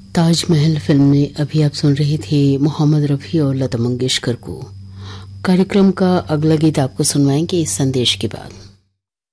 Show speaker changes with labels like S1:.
S1: Taj Mahal film में अभी आप सुन रहे थे मोहम्मद रफ़ी और लता मंगेशकर को। कार्यक्रम का अगला गीत आपको सुनवाएंगे इस संदेश के बाद।